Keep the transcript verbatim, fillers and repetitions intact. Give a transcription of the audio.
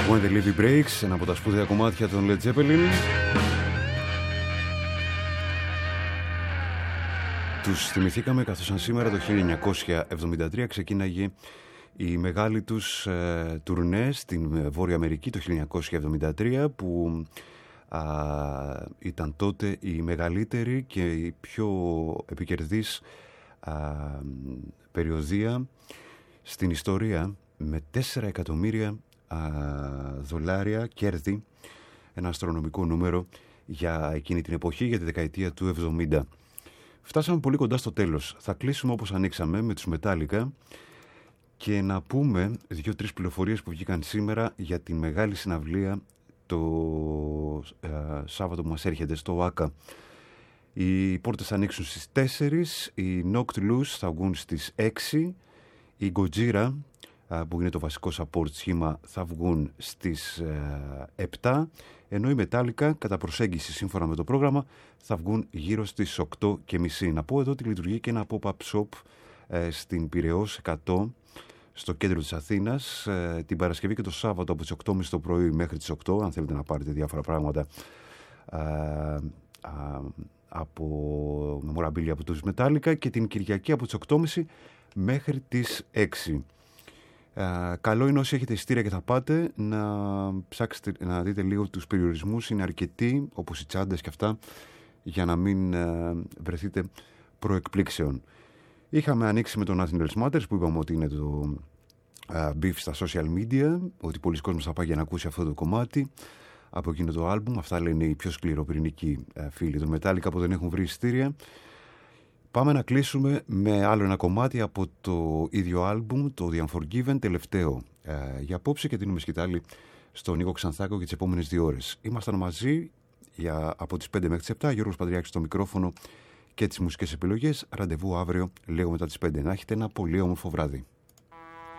When the Levy Breaks, ένα από τα σπουδαία κομμάτια των Led Zeppelin. Τους θυμηθήκαμε καθώς αν σήμερα το χίλια εννιακόσια εβδομήντα τρία ξεκίναγε η μεγάλη τους ε, τουρνέ στην Βόρεια Αμερική το χίλια εννιακόσια εβδομήντα τρία, που α, ήταν τότε η μεγαλύτερη και η πιο επικερδής α, περιοδεία στην ιστορία, με τέσσερα εκατομμύρια α, δολάρια κέρδη, ένα αστρονομικό νούμερο για εκείνη την εποχή, για τη δεκαετία του εβδομήντα. Φτάσαμε πολύ κοντά στο τέλος. Θα κλείσουμε όπως ανοίξαμε, με τους Metallica, και να πούμε δύο-τρεις πληροφορίες που βγήκαν σήμερα για τη μεγάλη συναυλία το ε, Σάββατο που μας έρχεται στο ΟΑΚΑ. Οι πόρτες θα ανοίξουν στις τέσσερις, οι Knocked Loose θα βγουν στις έξι, οι Gojira, ε, που είναι το βασικό support σχήμα, θα βγουν στις ε, επτά, ενώ οι Metallica, κατά προσέγγιση σύμφωνα με το πρόγραμμα, θα βγουν γύρω στις οκτώ και μισή. Να πω εδώ ότι λειτουργεί και ένα pop-up shop ε, στην Πειραιώς εκατό, στο κέντρο της Αθήνας, ε, την Παρασκευή και το Σάββατο από τις οκτώ και μισή το πρωί μέχρι τις οκτώ, αν θέλετε να πάρετε διάφορα πράγματα ε, ε, από μεμοραμπίλια από τους Metallica, και την Κυριακή από τις οκτώ και μισή μέχρι τις έξι. Uh, καλό είναι όσοι έχετε εισιτήρια και θα πάτε να ψάξετε να δείτε λίγο τους περιορισμούς. Είναι αρκετοί, όπως οι τσάντες και αυτά, για να μην uh, βρεθείτε προεκπλήξεων. Είχαμε ανοίξει με τον Nothing Else Matters, που είπαμε ότι είναι το uh, beef στα social media, ότι πολλοί κόσμος θα πάει για να ακούσει αυτό το κομμάτι από εκείνο το άλμπουμ. Αυτά λένε οι πιο σκληροπυρηνικοί uh, φίλοι των Metallica που δεν έχουν βρει εισιτήρια. Πάμε να κλείσουμε με άλλο ένα κομμάτι από το ίδιο άλμπουμ, το The Unforgiven, τελευταίο ε, για απόψε, και δίνουμε σκητάλη στον Νίκο Ξανθάκο για τις επόμενες δύο ώρες. Ήμασταν μαζί για, από τις πέντε μέχρι τις επτά, Γιώργος Παντριάκης στο μικρόφωνο και τις μουσικές επιλογές. Ραντεβού αύριο λίγο μετά τις πέντε. Να έχετε ένα πολύ όμορφο βράδυ.